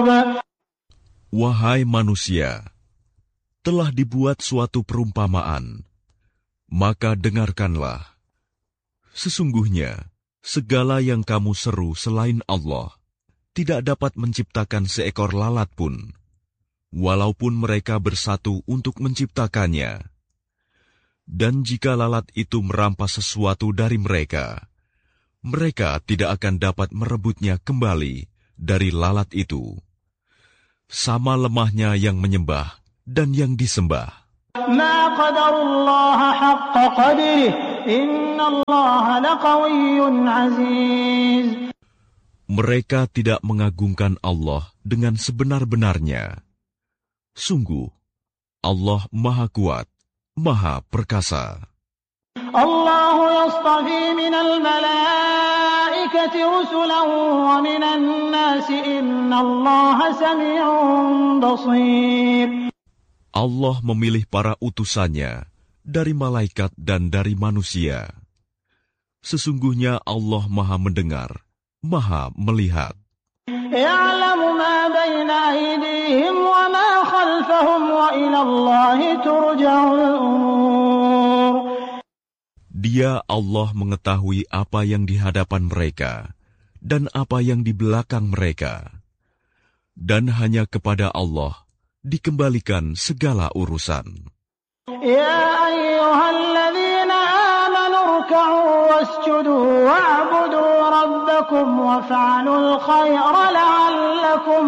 Wahai manusia, telah dibuat suatu perumpamaan, maka dengarkanlah. Sesungguhnya, segala yang kamu seru selain Allah tidak dapat menciptakan seekor lalat pun, walaupun mereka bersatu untuk menciptakannya. Dan jika lalat itu merampas sesuatu dari mereka, mereka tidak akan dapat merebutnya kembali dari lalat itu. Sama lemahnya yang menyembah dan yang disembah. Ma qadarullah haqqa qadrih, innallaha laqawiyyun aziz. Mereka tidak mengagungkan Allah dengan sebenar-benarnya. Sungguh, Allah Maha Kuat, Maha Perkasa. Allahu yastafi minal malaikati rusulan wa minan nasi, innallaha sami'un basir. Allah memilih para utusannya dari malaikat dan dari manusia. Sesungguhnya Allah Maha Mendengar, Maha Melihat. Ya'lamu ma baina aydihim wa ma khalfahum wa ila Allahi turja'ul umur. Dia Allah mengetahui apa yang di hadapan mereka dan apa yang di belakang mereka. Dan hanya kepada Allah dikembalikan segala urusan. Ya ayyuhalladzina amanu ruk'u wasjudu wa'budu rabbakum waf'alul khaira la'allakum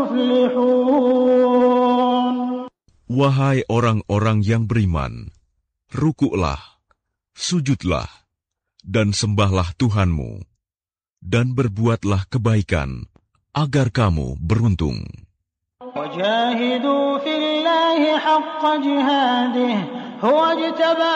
tuflihun. Wahai orang-orang yang beriman, rukuklah, sujudlah, dan sembahlah Tuhanmu, dan berbuatlah kebaikan, agar kamu beruntung. وجاهدوا في الله حق جهاده هو اجتباكم